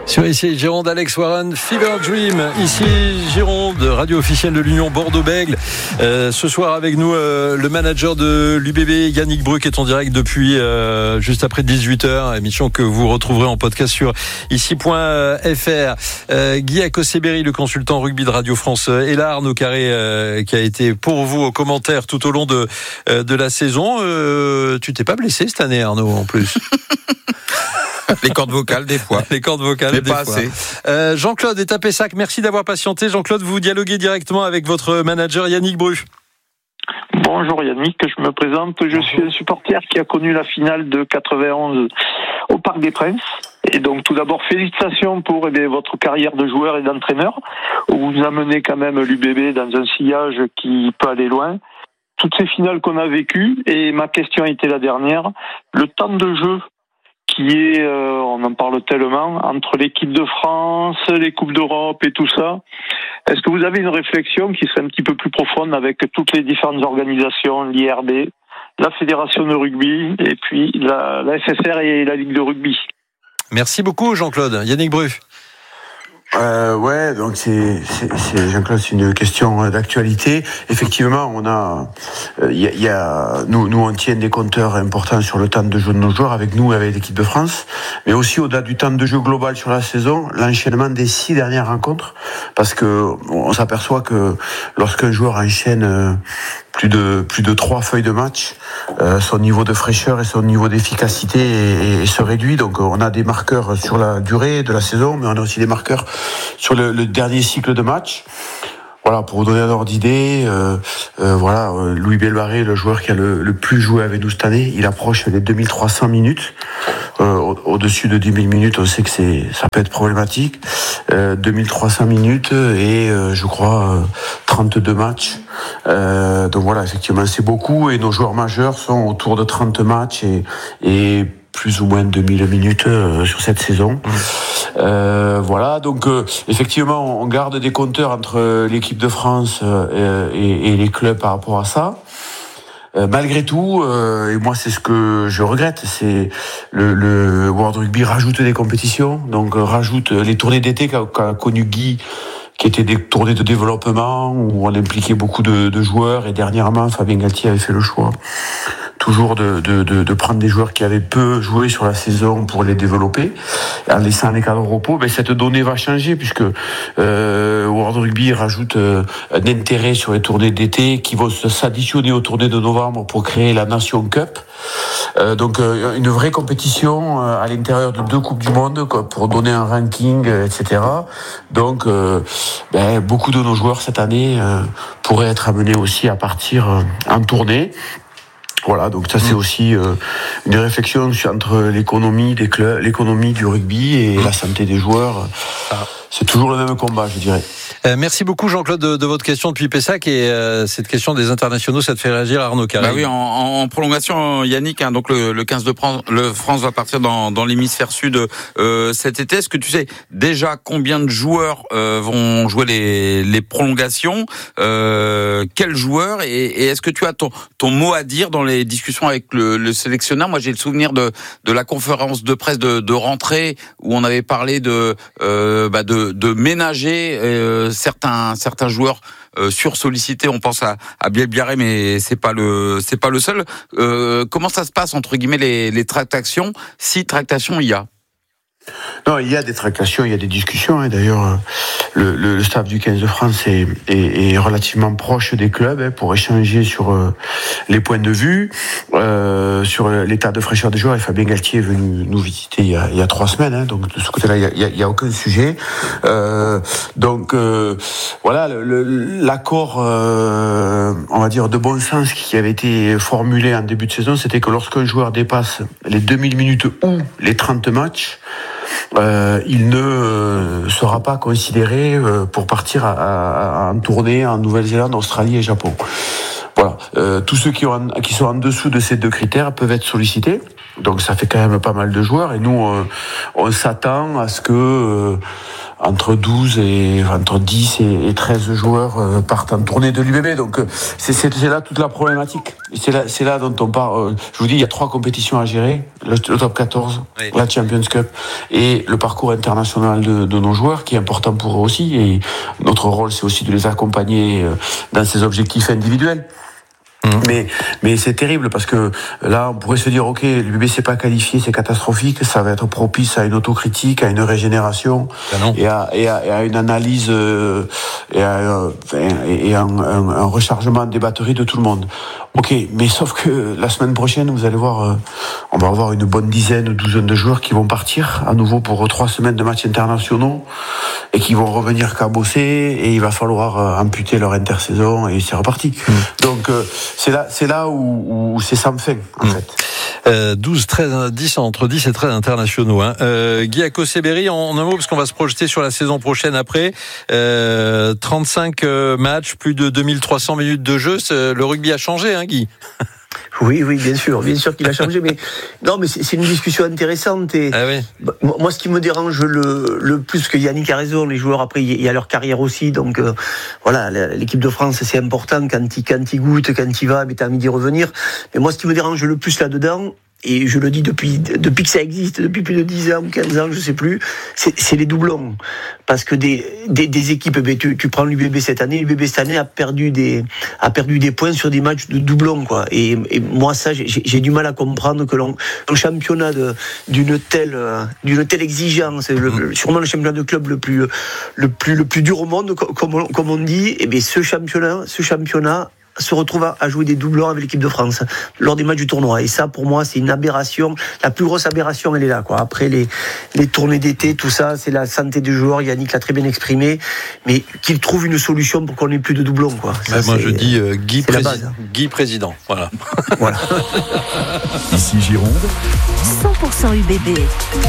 Sur ici Gironde, Alex Warren, Fever Dream. Ici Gironde, radio officielle de l'Union Bordeaux-Bègles. Ce soir avec nous le manager de l'UBB, Yannick Bru, qui est en direct depuis juste après 18h. Émission que vous retrouverez en podcast sur ici.fr. Guy Akoseberi, le consultant rugby de Radio France, et là Arnaud Carré qui a été pour vous aux commentaires tout au long de la saison. Tu t'es pas blessé cette année, Arnaud, en plus? Les cordes vocales, des fois. Les cordes vocales, mais des pas fois. assez. Jean-Claude est à Pessac. Merci d'avoir patienté. Jean-Claude, vous dialoguez directement avec votre manager Yannick Bru. Bonjour Yannick, je me présente. Je suis un supporter qui a connu la finale de 91 au Parc des Princes. Et donc tout d'abord, félicitations pour votre carrière de joueur et d'entraîneur, où vous amenez quand même l'UBB dans un sillage qui peut aller loin. Toutes ces finales qu'on a vécues, et ma question était la dernière, le temps de jeu qui est, on en parle tellement, entre l'équipe de France, les Coupes d'Europe et tout ça. Est-ce que vous avez une réflexion qui serait un petit peu plus profonde avec toutes les différentes organisations, l'IRB, la Fédération de rugby, et puis la FSR et la Ligue de rugby? Merci beaucoup Jean-Claude. Yannick Bru. Ouais, donc c'est Jean-Claude, c'est une question d'actualité. Effectivement, on a, nous on tient des compteurs importants sur le temps de jeu de nos joueurs avec nous et avec l'équipe de France, mais aussi au-delà du temps de jeu global sur la saison, l'enchaînement des 6 dernières rencontres, parce que on s'aperçoit que lorsqu'un joueur enchaîne plus de 3 feuilles de match, son niveau de fraîcheur et son niveau d'efficacité se réduit. Donc on a des marqueurs sur la durée de la saison, mais on a aussi des marqueurs sur le dernier cycle de match. Voilà, pour vous donner un ordre d'idée, Louis Belbarré, le joueur qui a le plus joué avec nous cette année, il approche les 2300 minutes. Au-dessus de 10 000 minutes, on sait que ça peut être problématique. 2300 minutes et je crois 32 matchs. Donc voilà, effectivement, c'est beaucoup, et nos joueurs majeurs sont autour de 30 matchs et plus ou moins 2000 minutes sur cette saison. Voilà, donc effectivement, on garde des compteurs entre l'équipe de France et les clubs par rapport à ça. Malgré tout, et moi c'est ce que je regrette, c'est le World Rugby rajoute des compétitions, donc rajoute les tournées d'été qu'a connu Guy, qui étaient des tournées de développement où on impliquait beaucoup de joueurs, et dernièrement Fabien Galtier avait fait le choix toujours de prendre des joueurs qui avaient peu joué sur la saison pour les développer, en laissant les cadres au repos. Mais cette donnée va changer, puisque World Rugby rajoute un intérêt sur les tournées d'été qui vont s'additionner aux tournées de novembre pour créer la Nation Cup. Donc une vraie compétition à l'intérieur de 2 Coupes du Monde pour donner un ranking, etc. Donc beaucoup de nos joueurs cette année pourraient être amenés aussi à partir en tournée. Voilà, donc ça c'est aussi une réflexion entre l'économie des clubs, l'économie du rugby et la santé des joueurs. C'est toujours le même combat, je dirais. Merci beaucoup Jean-Claude de votre question depuis Pessac, et cette question des internationaux, ça te fait réagir, Arnaud Carré? Bah oui, en prolongation, Yannick, donc le 15 de France va partir dans l'hémisphère sud cet été. Est-ce que tu sais déjà combien de joueurs vont jouer les prolongations, quels joueurs, et est-ce que tu as ton mot à dire dans les discussions avec le sélectionneur? Moi j'ai le souvenir de la conférence de presse de rentrée où on avait parlé de ménager certains joueurs sursollicités. On pense à Bielbiarré, mais c'est pas le seul. Comment ça se passe entre guillemets les tractations, si tractations il y a? Non, il y a des tractations, il y a des discussions. D'ailleurs, le staff du 15 de France est relativement proche des clubs pour échanger sur les points de vue, sur l'état de fraîcheur des joueurs. Et Fabien Galtier est venu nous visiter il y a 3 semaines. Donc de ce côté-là, il y a aucun sujet. Voilà, l'accord, on va dire de bon sens qui avait été formulé en début de saison, c'était que lorsqu'un joueur dépasse les 2000 minutes ou les 30 matchs, il ne sera pas considéré pour partir en tournée en Nouvelle-Zélande, Australie et Japon. Voilà. Tous ceux qui sont en dessous de ces 2 critères peuvent être sollicités. Donc ça fait quand même pas mal de joueurs, et nous on s'attend à ce que entre 10 et 13 joueurs partent en tournée de l'UBB. Donc c'est là toute la problématique. C'est là dont on parle. Je vous dis, il y a 3 compétitions à gérer, le top 14, oui, la Champions Cup et le parcours international de nos joueurs, qui est important pour eux aussi. Et notre rôle, c'est aussi de les accompagner dans ces objectifs individuels. Mais c'est terrible parce que là, on pourrait se dire, ok, l'UBB s'est pas qualifié, c'est catastrophique, ça va être propice à une autocritique, à une régénération et à une analyse et à un rechargement des batteries de tout le monde. Ok, mais sauf que la semaine prochaine, vous allez voir, on va avoir une bonne douzaine de joueurs qui vont partir à nouveau pour 3 semaines de matchs internationaux et qui vont revenir cabossés, et il va falloir amputer leur intersaison, et c'est reparti. Donc c'est là où c'est sans fin, en fait. 12, 13, 10, entre 10 et 13 internationaux. Guy Akoseberi, en un mot, parce qu'on va se projeter sur la saison prochaine après. 35 matchs, plus de 2300 minutes de jeu. Le rugby a changé, Guy. Oui, bien sûr qu'il a changé, mais non, mais c'est une discussion intéressante. Et moi, ce qui me dérange le plus, que Yannick a raison, les joueurs après, il y a leur carrière aussi, donc voilà, l'équipe de France, c'est important quand il goûte, quand il va, mais t'as envie d'y revenir. Mais moi, ce qui me dérange le plus là-dedans, et je le dis depuis que ça existe, depuis plus de 10 ans, 15 ans, je sais plus, c'est les doublons. Parce que des équipes, tu prends l'UBB cette année, l'UBB cette année a perdu des points sur des matchs de doublons, quoi. Et moi, ça, j'ai du mal à comprendre que un championnat d'une telle exigence, sûrement le championnat de club le plus dur au monde, comme on dit, et bien ce championnat se retrouve à jouer des doublons avec l'équipe de France lors des matchs du tournoi. Et ça, pour moi, c'est une aberration. La plus grosse aberration, elle est là, quoi. Après les tournées d'été, tout ça, c'est la santé du joueur. Yannick l'a très bien exprimé. Mais qu'il trouve une solution pour qu'on n'ait plus de doublons, quoi. Ça, moi, je dis Guy président. Voilà. Ici Gironde. 100% UBB.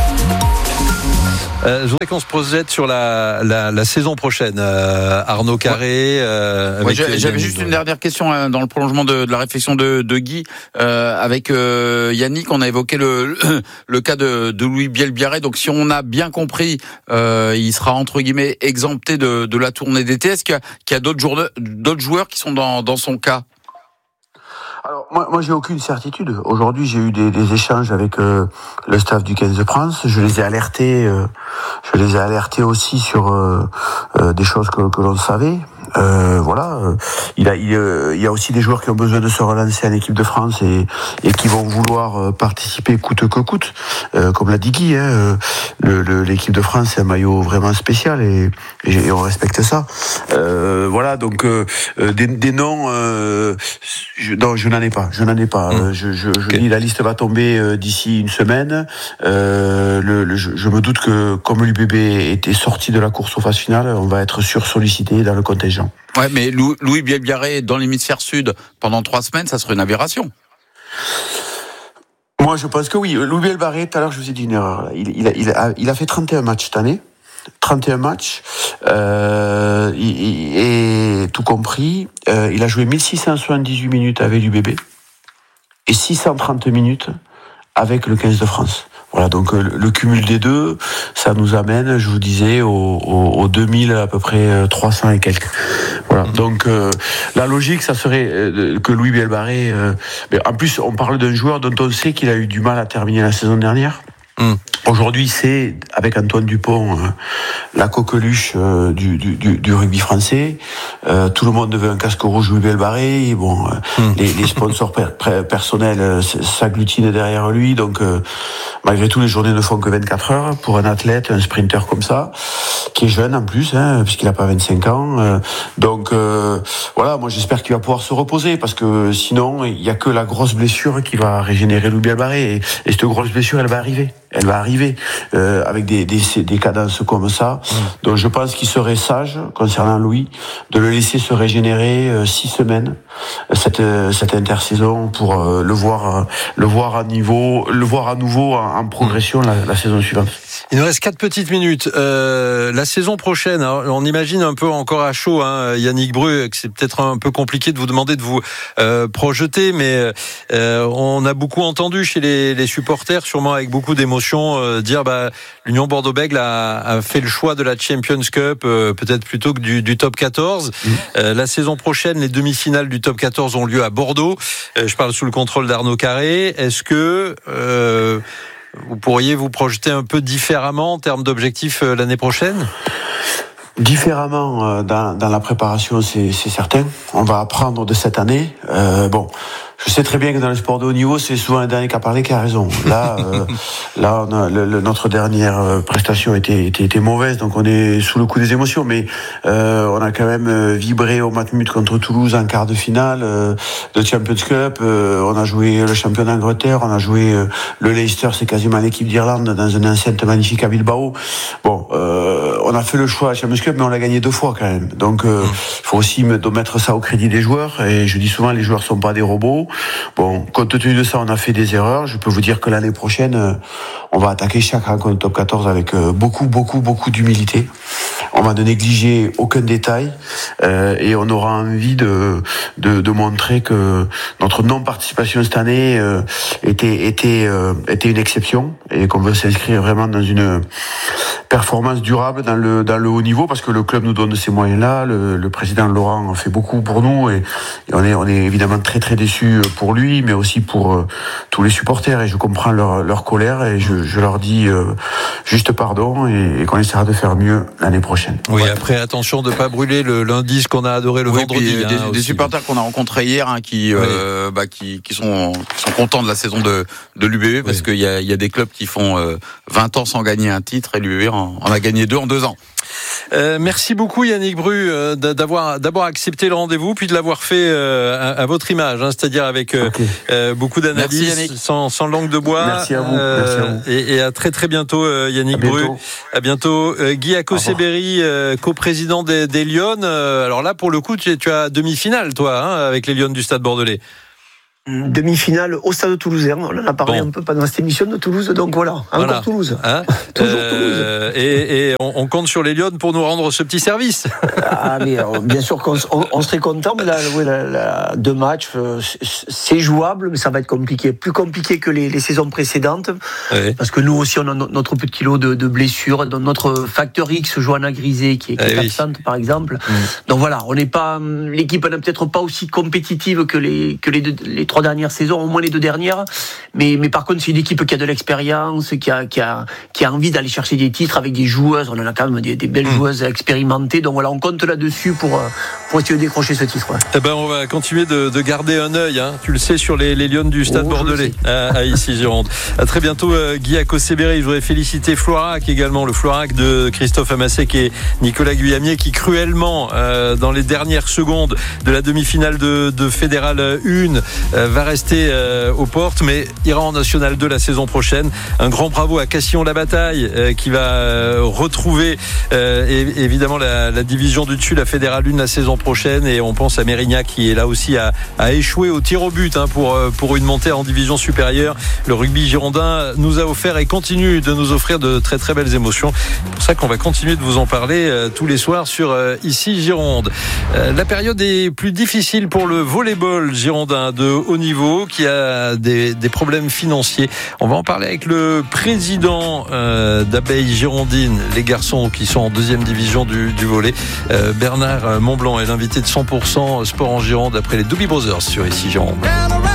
Je voudrais qu'on se projette sur la saison prochaine. Arnaud Carré. J'avais juste une dernière question dans le prolongement de la réflexion de Guy. Avec Yannick, on a évoqué le cas de Louis Bielbiarré. Donc si on a bien compris, il sera entre guillemets exempté de la tournée d'été. Est-ce qu'il y a d'autres joueurs qui sont dans son cas? Alors moi j'ai aucune certitude. Aujourd'hui j'ai eu des échanges avec le staff du 15 de France. Je les ai alertés aussi sur des choses que l'on savait. Il y a aussi des joueurs qui ont besoin de se relancer en équipe de France et qui vont vouloir participer coûte que coûte. Comme l'a dit Guy, l'équipe de France c'est un maillot vraiment spécial et on respecte ça. Donc des noms. Je n'en ai pas. Je dis la liste va tomber d'ici une semaine. Je me doute que comme l'UBB était sorti de la course aux phases finales, on va être sursollicité dans le contingent. Ouais, mais Louis Bielbiarré dans l'hémisphère sud pendant 3 semaines, ça serait une aberration. Moi, je pense que oui. Louis Bielbiarré, tout à l'heure, je vous ai dit une erreur. Il a fait 31 matchs cette année. 31 matchs, et tout compris, il a joué 1678 minutes avec l'UBB et 630 minutes avec le 15 de France. Voilà, donc le cumul des deux, ça nous amène, je vous disais, aux 2000 à peu près 300 et quelques. Voilà, donc la logique, ça serait que Louis Bielbiarré... en plus, on parle d'un joueur dont on sait qu'il a eu du mal à terminer la saison dernière. Aujourd'hui, c'est, avec Antoine Dupont, la coqueluche du rugby français. Tout le monde veut un casque rouge Louis Bielbiarré. Bon, les sponsors personnels s'agglutinent derrière lui. Donc, malgré tout, les journées ne font que 24 heures pour un athlète, un sprinter comme ça, qui est jeune en plus, puisqu'il n'a pas 25 ans. Moi, j'espère qu'il va pouvoir se reposer, parce que sinon, il n'y a que la grosse blessure qui va régénérer Louis Bielbiarré. Et cette grosse blessure, elle va arriver. Avec des cadences comme ça. Donc je pense qu'il serait sage, concernant Louis, de le laisser se régénérer 6 semaines, cette intersaison, pour le voir à nouveau en progression la saison suivante. Il nous reste 4 petites minutes. La saison prochaine, on imagine un peu encore à chaud, Yannick Bru, que c'est peut-être un peu compliqué de vous demander de vous projeter, mais on a beaucoup entendu chez les supporters, sûrement avec beaucoup d'émotion, dire l'Union Bordeaux-Bègles a fait le choix de la Champions Cup, peut-être plutôt que du top 14. La saison prochaine, les demi-finales du top 14 ont lieu à Bordeaux. Je parle sous le contrôle d'Arnaud Carré. Est-ce que vous pourriez vous projeter un peu différemment en termes d'objectifs l'année prochaine ? Différemment dans la préparation, c'est certain. On va apprendre de cette année. Je sais très bien que dans le sport de haut niveau, c'est souvent un dernier qui a parlé qui a raison. Là, on a notre dernière prestation était mauvaise, donc on est sous le coup des émotions. Mais on a quand même vibré au Matmut contre Toulouse en quart de finale de Champions Cup. On a joué le champion d'Angleterre, on a joué le Leicester, c'est quasiment l'équipe d'Irlande dans une enceinte magnifique à Bilbao. On a fait le choix à la Champions Cup, mais on l'a gagné 2 fois quand même. Donc, il faut aussi mettre ça au crédit des joueurs. Et je dis souvent, les joueurs sont pas des robots. Compte tenu de ça, on a fait des erreurs. Je peux vous dire que l'année prochaine, on va attaquer chaque rencontre top 14 avec beaucoup d'humilité. On va ne négliger aucun détail et on aura envie de montrer que notre non-participation cette année était une exception et qu'on veut s'inscrire vraiment dans une performance durable dans le haut niveau, parce que le club nous donne ces moyens-là. Le président Laurent fait beaucoup pour nous et on est évidemment très très déçus pour lui, mais aussi pour tous les supporters, et je comprends leur colère et je leur dis juste pardon et qu'on essaiera de faire mieux l'année prochaine. Oui, après attention de ne pas brûler l'indice qu'on a adoré le vendredi. Des supporters qu'on a rencontrés hier qui sont contents de la saison de l'UBB, parce qu'il y a des clubs qui font 20 ans sans gagner un titre, et l'UBB en a gagné 2 en 2 ans. Merci beaucoup Yannick Bru d'avoir d'abord accepté le rendez-vous, puis de l'avoir fait à votre image, c'est-à-dire avec beaucoup d'analyse, sans langue de bois. Merci à vous. Et à très très bientôt Yannick Bru. À bientôt. Guy Akoseberi, coprésident des Lions. Alors là pour le coup tu as demi-finale toi avec les Lions du Stade Bordelais. Demi-finale au Stade Toulousain. On en a parlé un peu pendant cette émission de Toulouse, donc voilà. Toulouse. Toujours Toulouse. Et on compte sur les Lions pour nous rendre ce petit service. Mais bien sûr qu'on serait content, mais là, 2 matchs, c'est jouable, mais ça va être compliqué. Plus compliqué que les saisons précédentes. Oui. Parce que nous aussi, on a notre petit lot de blessures. Notre facteur X, Johanna Grisé, qui est absente, par exemple. Donc voilà, on n'est pas, l'équipe n'est peut-être pas aussi compétitive que les 3 dernières saisons, au moins les 2 dernières, mais par contre c'est une équipe qui a de l'expérience, qui a envie d'aller chercher des titres avec des joueuses. On en a quand même des belles joueuses expérimentées, donc voilà, on compte là-dessus pour essayer de décrocher ce titre. On va continuer de garder un œil, tu le sais, sur les Lions du Stade Bordelais à Issy-Gironde. À très bientôt Guy Akoseberi. Je voudrais féliciter Floirac également, le Floirac de Christophe Amassec et Nicolas Guyamier, qui cruellement dans les dernières secondes de la demi-finale de Fédéral 1 va rester aux portes, mais ira en National 2 la saison prochaine. Un grand bravo à Castillon-la-Bataille qui va retrouver évidemment la division du dessus, la Fédérale 1 la saison prochaine, et on pense à Mérignac qui est là aussi à échouer au tir au but pour une montée en division supérieure. Le rugby girondin nous a offert et continue de nous offrir de très très belles émotions. C'est pour ça qu'on va continuer de vous en parler tous les soirs sur Issy-Gironde. La période est plus difficile pour le volleyball girondin de haut niveau, qui a des problèmes financiers. On va en parler avec le président d'Abeille Girondine, les garçons qui sont en 2e division du volley. Bernard Montblanc est l'invité de 100% Sport en Gironde après les Doobie Brothers sur Issy-Gironde.